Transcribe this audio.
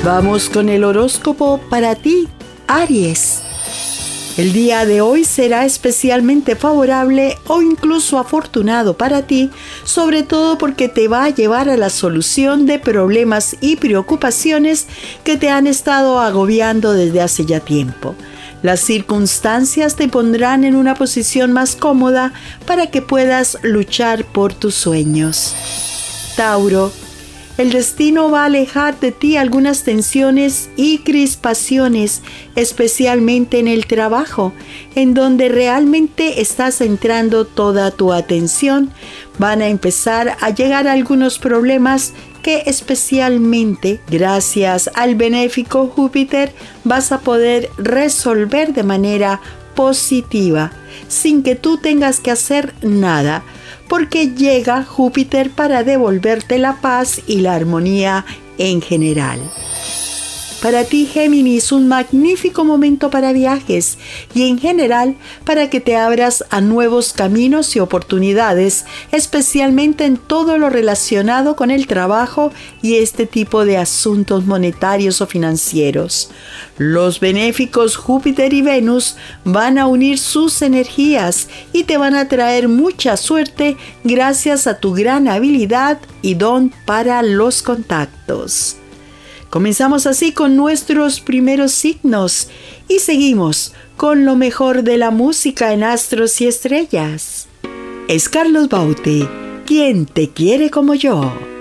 Vamos con el horóscopo para ti, Aries. El día de hoy será especialmente favorable o incluso afortunado para ti, sobre todo porque te va a llevar a la solución de problemas y preocupaciones que te han estado agobiando desde hace ya tiempo. Las circunstancias te pondrán en una posición más cómoda para que puedas luchar por tus sueños. Tauro. El destino va a alejar de ti algunas tensiones y crispaciones, especialmente en el trabajo, en donde realmente estás centrando toda tu atención. Van a empezar a llegar algunos problemas que especialmente gracias al benéfico Júpiter vas a poder resolver de manera positiva, sin que tú tengas que hacer nada, porque llega Júpiter para devolverte la paz y la armonía en general. Para ti, Géminis, un magnífico momento para viajes y en general para que te abras a nuevos caminos y oportunidades, especialmente en todo lo relacionado con el trabajo y este tipo de asuntos monetarios o financieros. Los benéficos Júpiter y Venus van a unir sus energías y te van a traer mucha suerte gracias a tu gran habilidad y don para los contactos. Comenzamos así con nuestros primeros signos y seguimos con lo mejor de la música en Astros y Estrellas. Es Carlos Baute, quien te quiere como yo.